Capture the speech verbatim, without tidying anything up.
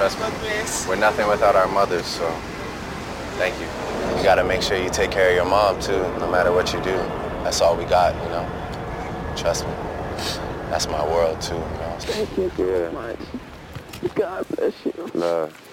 trust me. We're nothing without our mothers, so thank you. You gotta make sure you take care of your mom, too, no matter what you do. That's all we got, you know? Trust me. That's my world, too, you know? Thank you so much. God bless you. Love.